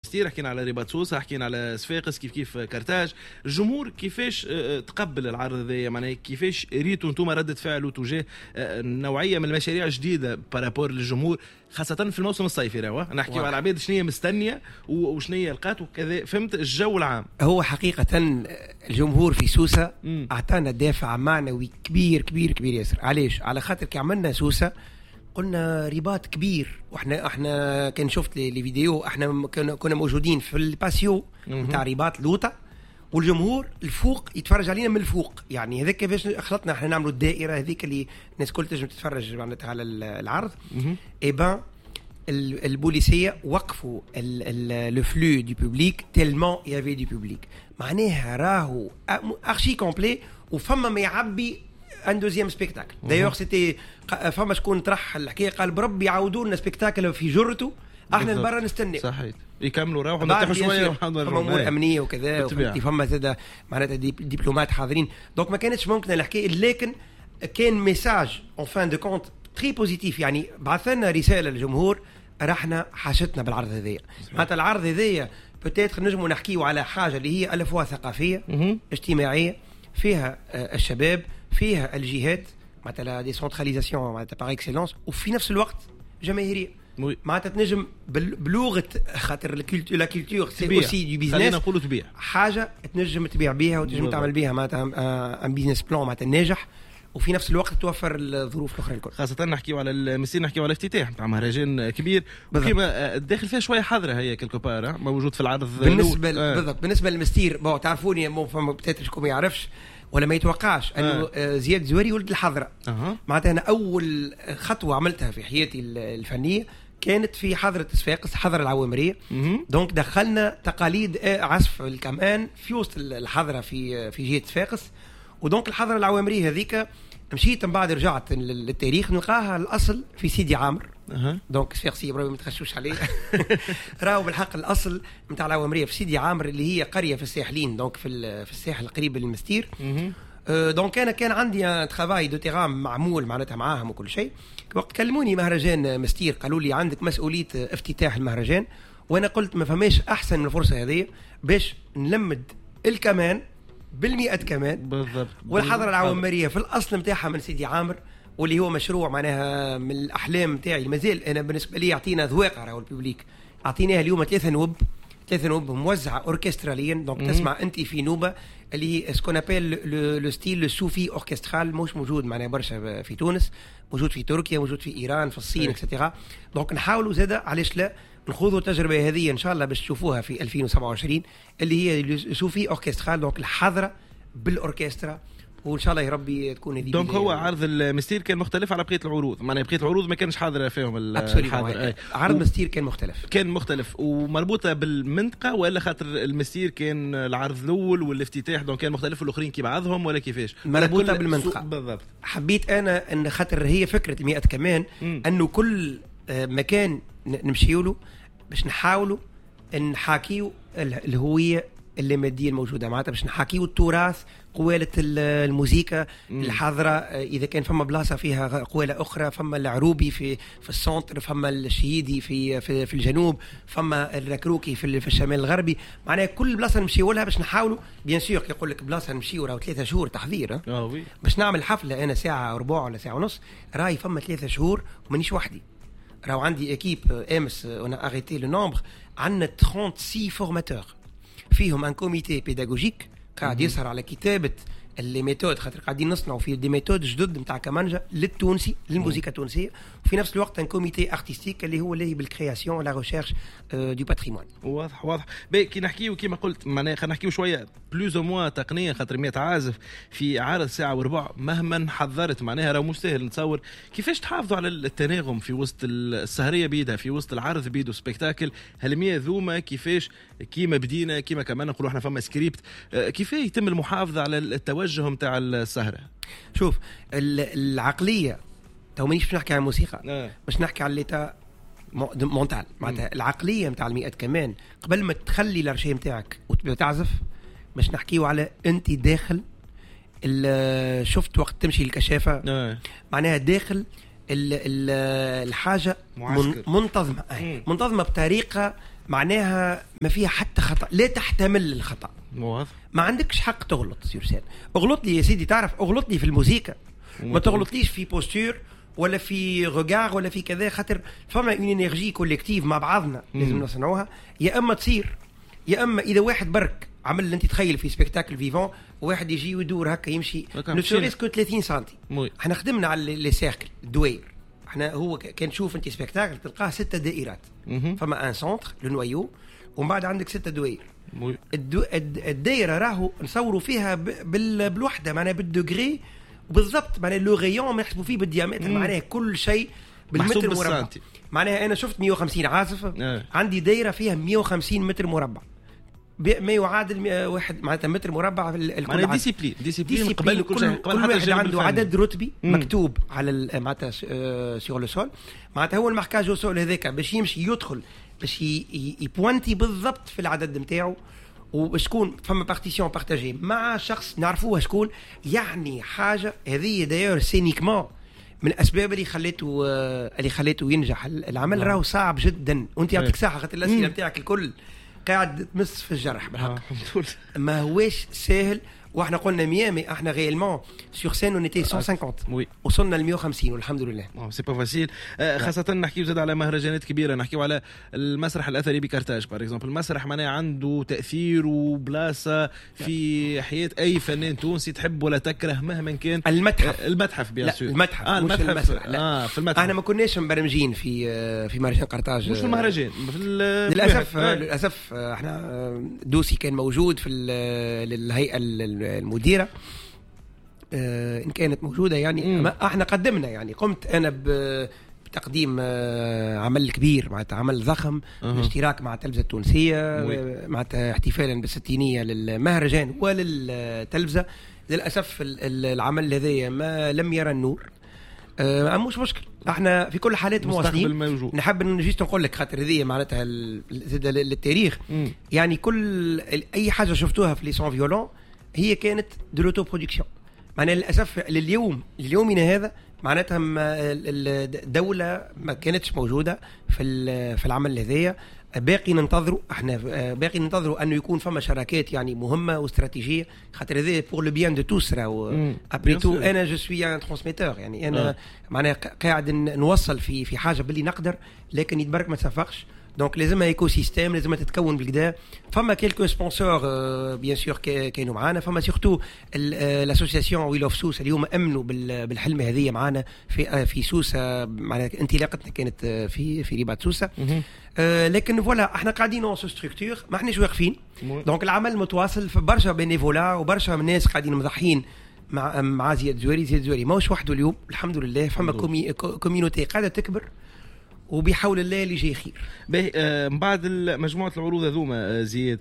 مستير، حكينا على رباط سوسة، حكينا على صفاقس، كيف كرتاج. الجمهور كيفاش تقبل العرض هذايا؟ معناها كيفاش ريتوا انتم ردة فعله تجاه نوعية من المشاريع جديدة بارابور للجمهور، خاصة في الموسم الصيفي؟ راهو نحكي على العباد شنية مستنية وشنية لقات وكذا، فهمت الجو العام. هو حقيقة الجمهور في سوسة أعطانا دافع معنوي كبير كبير كبير ياسر. علاش؟ على خاطر كي عملنا سوسة قلنا رباط كبير، واحنا كان شفت لي فيديو، احنا كنا موجودين في الباسيو نتاع رباط لوطة، والجمهور الفوق يتفرج علينا من الفوق. يعني هذاك كيفاش خلطنا احنا نعملوا الدائرة هذيك اللي الناس كل تنجم تتفرج معناتها على العرض. ايبان البوليسية وقفوا لو فلو دي بوبليك تيلمون يافي دي بوبليك، معناها راهو ارشي كومبلي، وفما ما يعبي ان دوزيام سبيكتاكل. دايوغ سيتي فما شكون طرح الحكايه قال بربي يعاودوا لنا سبيكتاكل في جرته، احنا برا نستنى. صحيح، يكملوا راهو نرتاحوا شويه وحاضر امور امنيه وكذا، فما زاد معناتها دبلومات حاضرين. دونك ما كانتش ممكن الحكايه، لكن كان ميساج اون فان دو كونت تري بوزيتيف. يعني بعثنا رساله للجمهور، رحنا حاجتنا بالعرض هذايا. معناتها العرض هذايا بوتيتر نجموا نحكيوا على حاجه اللي هي الفوا ثقافيه اجتماعيه، فيها الشباب، فيها الجهات معناتها ديسونتراليزاسيون معناتها باغ اكسيلونس، وفي نفس الوقت جماهيريه. معناتها تنجم بلغه خاطر لا كولتور سي اوسي دو بيزنس، خلينا نقولوا تبيع حاجه تنجم تبيع بها وتنجم تعمل بها معناتها ان بيزنس بلان معناتها ناجح، وفي نفس الوقت توفر الظروف الاخرى الكل. خاصه نحكيو على المسير، نحكيو على الافتتاح نتاع مهرجان كبير كيما داخل فيها شويه حذره هي كلكو بار موجود في العرض بالنسبه بالضبط. بالنسبه للمستير تعرفوني فما بتاتر شكون ما يعرفش ولا ما يتوقعش انه زياد زواري ولد الحضره. معناتها انا اول خطوه عملتها في حياتي الفنيه كانت في حضره صفاقس، حضره العوامريه. دونك دخلنا تقاليد عزف الكمان في وسط الحضره في جهه صفاقس. ودونك الحضره العوامريه هذيك مشيت من بعد رجعت للتاريخ نلقاها الاصل في سيدي عامر. دونك صفاقسي برا ما تخشوش عليه راهو بالحق الاصل نتاع العوامريه في سيدي عامر، اللي هي قريه في الساحلين، دونك في الساحل قريب للمستير. دونك انا كان عندي ترافاي دو تيران معمول معناتها معاهم وكل شيء. وقت كلموني مهرجان مستير قالوا لي عندك مسؤوليه افتتاح المهرجان، وانا قلت ما فماش احسن من الفرصه هذه باش نلمد الكمان بالمئة كمان بالضبط. والحضرة العوامرية في الأصل متاعها من سيدي عامر، واللي هو مشروع معناها من الأحلام متاعي. مازال أنا بالنسبة لي أعطينا ذواقة راهو الببليك، أعطيناها اليوم 3 نوب موزعة أوركستراليا. دونك تسمع أنت في نوبة اللي هي سكون أبيل لو ستيل الصوفي أوركسترال، مش موجود معناها برشا في تونس، موجود في تركيا، موجود في إيران، في الصين اكسترا. دونك نحاولوا زادة علاش لا نخوضوا التجربة هذه إن شاء الله باش تشوفوها في 2027 اللي هي صوفي أوركسترال. دونك الحضرة بالأوركسترا، وإن شاء الله يا ربي تكون هذه. دونك هو عرض المستير كان مختلف على بقية العروض، معناها بقية العروض ما كانش حاضرة فيهم الحاضر. عرض المستير كان مختلف ومربوطة بالمنطقة، ولا خاطر المستير كان العرض الأول والافتتاح دونك كان مختلف والآخرين كي بعضهم، ولا كيفاش؟ مربوطة بالمنطقة بالضبط. حبيت أنا أن خاطر هي فكرة 100 كمان أنه كل مكان نمشيوله باش نحاولوا نحاكيو الهوية اللي مادية الموجودة معناتها، باش نحاكيو التراث، قوالة الموسيقى الحاضرة. إذا كان فما بلاصة فيها قوالة أخرى، فما العروبي في السنتر، فما الشهيدي في الجنوب، فما الركروكي في الشمال الغربي. معناها كل بلاصة نمشيو لها باش نحاولوا بيان سور. يقول لك بلاصة نمشيو راهو 3 شهور تحضير باش نعمل حفلة أنا ساعة وربع ولا ساعة ونص، راهي فما 3 شهور ومانيش وحدي. راهو عندي اكيب امس انا اغيتي لو نومبر، عندنا 36 فورماتور فيهم ان كوميتي بيداغوجيك قاعد يسهر على كتابه اللي ميثود، خاطر قاعدين نصنعوا في دي ميثود جدد نتاع كمانجا للتونسي للموسيقى التونسيه، وفي نفس الوقت ان كوميتي ارتستيك اللي هو اللي بالكرياسيون ولا ريشيرش دو باتريمون. واضح كي نحكيو كيما قلت معناها خلينا نحكيو شويه بلوز او موا تقنيا، خاطر 100 عازف في عرض ساعه وربع مهما حضرت معناها راه مش سهل. نتصور كيفاش تحافظوا على التناغم في وسط السهريه بيدها، في وسط العرض بيدو سبيكتاكل هالمية ذوما، كيفاش كيما بدينا كيما كمان نقولوا احنا فما سكريبت، كيف يتم المحافظه على التوجه نتاع السهره؟ شوف العقليه تو مانيش نحكي عن الموسيقى، باش نحكي على ليتا مونتال معناتها العقليه نتاع 100 كمان. قبل ما تخلي الارشيه نتاعك وتبدا تعزف باش نحكيو على انت داخل شفت وقت تمشي للكشافه معناها داخل الحاجه منتظمه بطريقه معناها ما فيها حتى خطا، لا تحتمل الخطا. واضح. ما عندكش حق تغلط سيرسان. اغلط لي يا سيدي، تعرف اغلط لي في الموسيقى، ما تغلطليش في بوستور ولا في غوغار ولا في كذا، خاطر فما اون انرجي كوليكتيف مع بعضنا لازم نصنعوها. يا اما تصير، يا اما اذا واحد برك عمل اللي انت تخيل في سبيكتاكل فيفون، وواحد يجي ويدور هكا يمشي نسوريسكو 30 سنتي. احنا خدمنا على لي سيركل الدوير. احنا هو كان تشوف انت سبيكتاكل تلقاه 6 دائرات، فما ان سونتر لو نويو، ومن بعد عندك 6 دوائر. الدائره راهو نصوروا فيها بالوحده، معناها بالدوغري بالضبط، معناها لو غيون ما يحسبوا فيه بالديامتر، معناها كل شيء بالمتر مربع. معناها انا شفت 150 عازف، عندي دائره فيها 150 متر مربع، ما يعادل واحد معناتها متر مربع. معناها ديسيبلين قبل كل واحد عنده عدد رتبي مكتوب على معناتها سيغ لو سول، معناتها هو الماركاج او سول هذاك باش يمشي يدخل باش يبوانتي بالضبط في العدد نتاعو، وشكون فما بارتيسيون بارتاجي مع شخص نعرفوه شكون. يعني حاجه هذه داير سينيكمون من الاسباب اللي خليته ينجح العمل. راهو صعب جدا، وانت يعطيك صحه خاطر الاسئله نتاعك الكل قاعد تمس في الجرح بالحق. ما هواش سهل. واحنا قلنا ميامي، احنا غيالمون سور سين اون ايتي 150 وصلنا ل 150 والحمد لله. سي با فاسيل، خاصه نحكيو زاد على مهرجانات كبيره، نحكيو على المسرح الاثري بكرتاج بار اكزومبل. المسرح معناها عنده تاثير وبلاصه في حياه اي فنان تونسي تحب ولا تكره مهما كان. المتحف بيان سور، المتحف مش المسرح. في المتحف. احنا ما كناش مبرمجين في مهرجان قرطاج، مش في المهرجان للاسف احنا دوسي كان موجود في الهيئه المديرة، إن كانت موجودة يعني. احنا قدمنا يعني، قمت أنا بتقديم عمل كبير معناتها عمل ضخم بالاشتراك مع التلفزة التونسية معناتها احتفالا بالستينية للمهرجان وللتلفزة. للأسف العمل هذا ما لم يرى النور. مش مشكل، احنا في كل حالات مواصلين. نحب نجيش نقول لك خاطر هذه معناتها للتاريخ يعني. كل أي حاجة شفتوها في لي سون فيولون هي كانت دو لوتو برودكسيون. معناها للاسف ليومنا هذا معناتها الدوله ما كانتش موجوده في العمل هذايا. باقي ننتظروا انه يكون فما شراكات يعني مهمه واستراتيجيه، خاطر هذا بور لو بيان دو توس. راهو ابري تو انا جو سوي ان ترانسميتور يعني، انا معناها قاعد نوصل في حاجه باللي نقدر، لكن يتبرك ما تصفقش. دونك لازمها ايكو سيستيم، لازمها تتكون بالكدا. فما كيلكو سبونسور بيان سور كانوا معانا، فما سورتو لاسوسياسيون ويل اوف سوس اليوم امنوا بالحلمه هذه معانا في سوسه. معناتها انطلاقتنا كانت في رباط سوسه. لكن فوالا احنا قاعدين اون ستركتور، ما احناش واقفين. دونك العمل متواصل، في برشا بينيفولا وبرشا من الناس قاعدين مضحين مع زياد زواري ماهوش وحده اليوم الحمد لله. فما كوميونيتي قاعده تكبر، وبحول الله اللي جاي خير. من بعد مجموعه العروض هذوما زياد،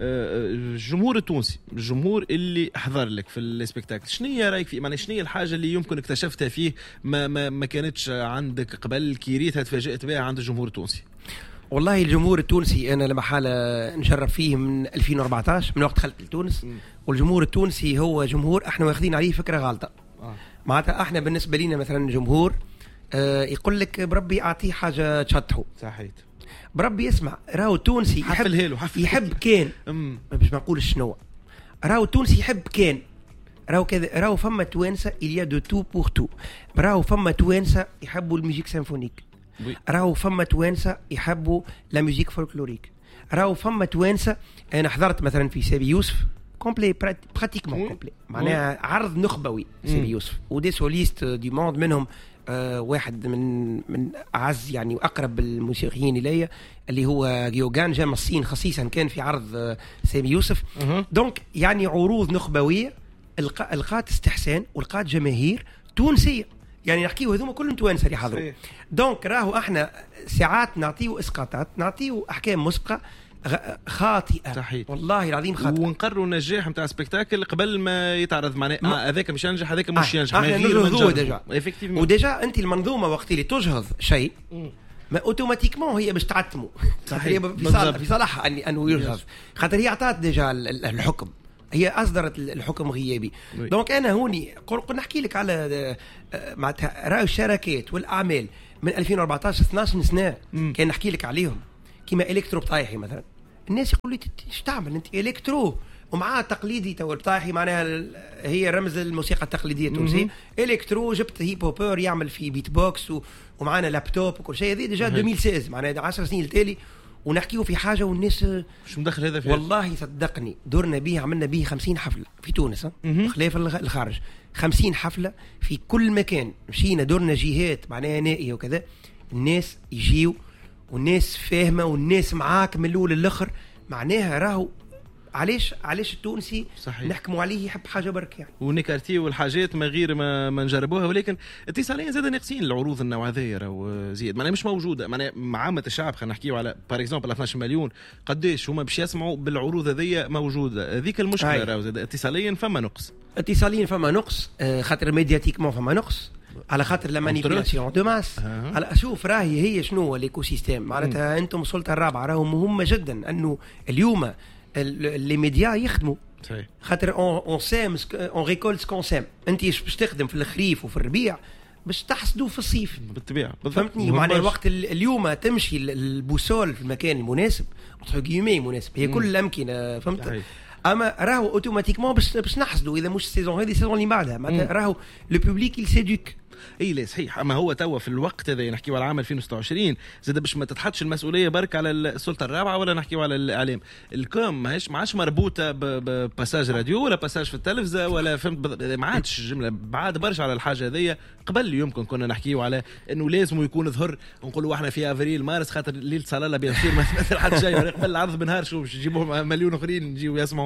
الجمهور التونسي، الجمهور اللي حضر لك في السبيكتاكل، شنو رايك فيه؟ معناها شنو الحاجه اللي يمكن اكتشفتها فيه ما كانتش عندك قبل، كيريتها تفاجئت بها عند الجمهور التونسي؟ والله الجمهور التونسي انا لما حاله نجرب فيه من 2014 من وقت دخلت لتونس. والجمهور التونسي هو جمهور احنا واخدين عليه فكره غلطه. معناتها احنا بالنسبه لنا مثلا جمهور يقول لك بربي اعطيه حاجه تشطحه. صحيح. بربي اسمع، راهو التونسي يحب كان باش ما نقول شنو، راهو التونسي يحب كان، راهو كذا. راهو فما توانسه إليا دو تو بور تو. راهو فما توانسه يحبوا الميوزيك سيمفونيك، راهو فما توانسه يحبوا لا ميوزيك فولكلوريك، راهو فما توانسه. انا حضرت مثلا في سابي يوسف كومبلي براتيكمون كومبلي، معناها عرض نخبوي سابي يوسف، ودي سوليست دي موند منهم واحد من اعز يعني واقرب الموسيقيين الي اللي هو جيوغان، جاء من الصين خصيصا، كان في عرض سامي يوسف. دونك يعني عروض نخبويه القات استحسان والقات جماهير تونسيه، يعني نحكيو هذوما كلهم توانسه اللي حضروا. دونك راهو احنا ساعات نعطيو اسقاطات، نعطيو احكام مسبقه خاطئه. صحيح. والله العظيم خاطئه، ونقرروا النجاح نتاع سبيكتاكل قبل ما يتعرض معناه هذاك مش ينجح، هذاك مش ينجح. احنا نجهضوا ديجا، وديجا انت المنظومه وقت اللي تجهض شيء ما اوتوماتيكمون هي باش تعتموا. صحيح. في صالحها انه يجهض، خاطر هي عطات ديجا الحكم، هي اصدرت الحكم غيابي. دونك انا هوني قلت نحكي لك على معناتها راي الشراكات والاعمال من 2014 12 سنه كان نحكي لك عليهم كيما الكترو بطايحي مثلا، الناس يقول لي ايش تعمل انت الكترو ومعاه تقليدي. تو البطايحي معناها هي رمز الموسيقى التقليديه التونسيه. الكترو جبت هيب هوبر يعمل في بيت بوكس ومعانا لابتوب وكل شيء. هذه ديجا 2016 معناها 10 سنين التالي، ونحكيو في حاجه والناس مش مدخل هذا في والله صدقني درنا به، عملنا به 50 حفله في تونس خلاف الخارج. 50 حفله في كل مكان مشينا، درنا جهات معناها نائيه وكذا. الناس يجيو والناس فاهمه والناس معاك من الاول للاخر. معناها راهو علاش التونسي صحيح نحكموا عليه يحب حاجه برك يعني، ونكارتي والحاجات ما غير ما نجربوها. ولكن اتصاليا زاد ناقصين العروض النوع هذايا راهو زيد، معناها مش موجوده. معناها مع عامه الشعب خلينا نحكيو على بار اكزومبل 12 مليون قداش هما باش يسمعوا بالعروض هذيا موجوده. هذيك المشكله راهو زاد اتصاليا فما نقص. اتصاليا فما نقص، خاطر ميدياتيكمون فما نقص، على خاطر لا مانيبيولاسيون دو ماس. على شوف راهي هي شنو الايكو سيستيم معناتها. انتم السلطه الرابعه راهو مهمه جدا انه اليوم لي ميديا يخدموا خاطر اون سام اون ريكول سكون سام. انت باش تخدم في الخريف وفي الربيع باش تحصدوا في الصيف بالطبيعه. فهمتني؟ معناها الوقت اليوم تمشي البوسول في المكان المناسب مناسب. هي كل الامكنه فهمت. اما راهو اوتوماتيكمون باش نحصدوا اذا مش السيزون هذه السيزون اللي بعدها. معناتها راهو لو بوبليك يل سيدوك. اي لا صحيح. اما هو توا في الوقت هذا نحكيو على عام 2026 زاد باش ما تتحطش المسؤوليه برك على السلطه الرابعه ولا نحكيو على الاعلام. الكوم ما عادش مربوطه بباساج راديو ولا باساج في التلفزه ولا فهمت. ما عادش جمله بعاد برشا على الحاجه هذيا. قبل يمكن كنا نحكيو على انه لازم يكون ظهر نقولوا احنا في افريل مارس خاطر ليله صلاله بيصير مثل حد جاي قبل العرض بنهار شو باش يجيبوا مليون اخرين يجيو يسمعوا.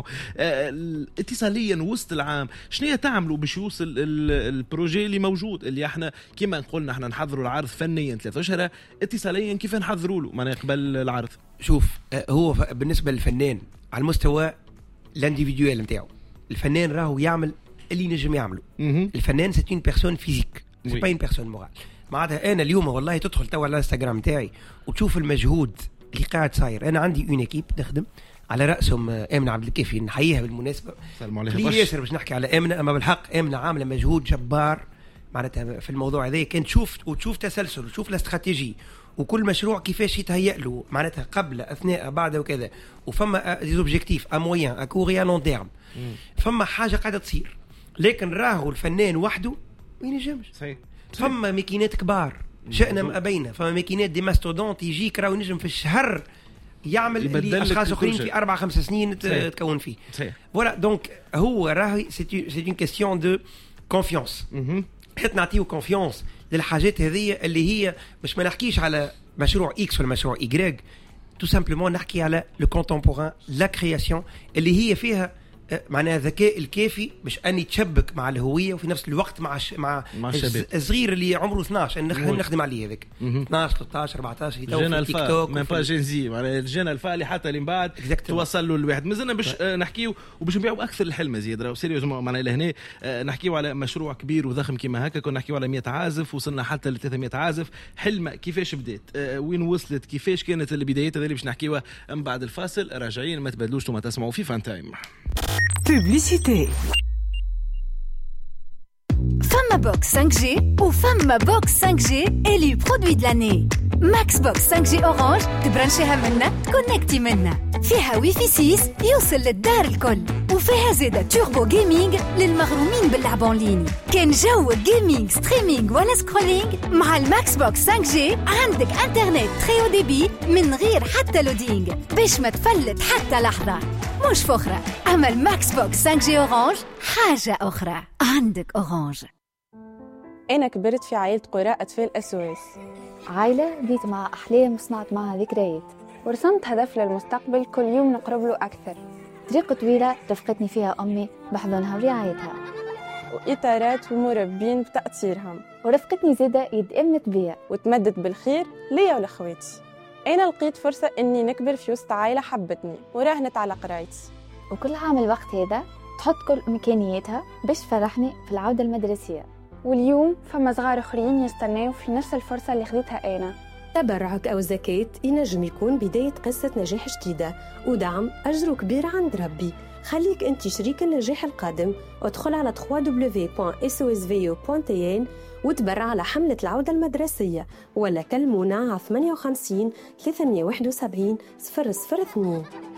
اتصاليا وسط العام شنو تعملوا باش يوصل البروجي اللي موجود اللي احنا كما قلنا احنا نحضروا العرض فنيا 3 اشهر. اتصاليا كيف نحضروا له معناها قبل العرض؟ شوف هو بالنسبه للفنان على المستوى الانديفيدوال نتاعو، الفنان راهو يعمل اللي نجم يعمله. الفنان سي اون بيرسون فيزيك سي با اون بيرسون مورال. معناتها انا اليوم والله تدخل توا على الانستغرام تاعي وتشوف المجهود اللي قاعد صاير. انا عندي اون ايكيب تخدم على راسهم امنه عبد الكافي، نحييها بالمناسبه. سلام عليها كليل ياسر باش نحكي على امنه. اما بالحق امنه عامله مجهود جبار معناتها في الموضوع هذا. كان تشوف تسلسل وتشوف الاستراتيجي وكل مشروع كيفاش يتهيأ له معناتها قبل اثناء بعد وكذا. وفما دي اوبجيكتيف ا موين ا كور ا لون تيرم. فما حاجه قاعده تصير، لكن راهو الفنان وحده ما ينجمش. فما ماكينات كبار شأن ما بينا. فما ماكينات دي ماستودونت يجيك راهو ينجم في الشهر يعمل اللي اشخاص اخرين في 4-5 سنين تكون فيه. فوالا دونك هو راهي سي اون كيستيون دو كونفيونس. حيت نعطيو كونفيونس للحاجات هذه اللي هي باش ما نحكيش على مشروع اكس ولا مشروع ايغريك. تو سامبلومون نحكي على لو كونتمبوران لا كرياسيون اللي هي فيها معناها الذكاء الكافي باش اني تشبك مع الهويه وفي نفس الوقت مع الصغير اللي عمره 12 نخدم عليه هذاك 12 13 14 في تيك توك ما با جين زي معناها الجين الفا اللي حتى اللي من بعد توصل له الواحد. مازلنا باش نحكيو وباش نبيعوا اكثر الحلمه زيد راهو سيريوزمون معناها لهنا نحكيو على مشروع كبير وضخم كيما هكا. كنا نحكيو على 100 عازف وصلنا حتى ل 300 عازف. حلمه كيفاش بدات وين وصلت كيفاش كانت البدايات هذه اللي باش نحكيوها من بعد الفاصل. راجعين ما تبدلوش وما تسمعوا في فان تايم. Publicité. Femme Box 5G ou Femme Box 5G élu produit de l'année. Maxbox 5G Orange تبرنشيها منا تكونكتي منا. فيها وي في 6 يوصل للدار الكل. وفيها زيادة توربو جيمنج للمغرومين باللعب اونلاين. كان جو جيمنج ستريمينج ولا سكرولينج مع الماكس بوكس 5G عندك انترنت تريو ديبي من غير حتى لودينج باش ما تفلت حتى لحظة. مش فخرة. أما الماكس بوكس 5G أورانج حاجة أخرى. عندك أورانج. أنا كبرت في عائلة قراء أطفال أسواس، عائلة بديت مع أحلام وصنعت معها ذكريات، ورسمت هدف للمستقبل كل يوم نقرب له أكثر. طريقة طويلة رفقتني فيها أمي بحضنها ورعايتها، وإطارات ومربين بتأثيرهم، ورفقتني زادة يد أمنت بيا وتمدت بالخير ليا ولأخواتي. أنا لقيت فرصة إني نكبر في وسط عائلة حبتني وراهنت على قرايتي. وكل عام الوقت هذا تحط كل إمكانياتها باش تفرحني في العودة المدرسية. واليوم فما صغار آخرين يستناو في نفس الفرصة اللي خديتها أنا، تبرعك أو زكاة ينجم يكون بداية قصة نجاح جديدة، ودعم أجره كبير عند ربي. خليك أنت شريك النجاح القادم، وادخل على www.sosvo.tn وتبرع على حملة العودة المدرسية، ولا كلمونا على 58 371 002.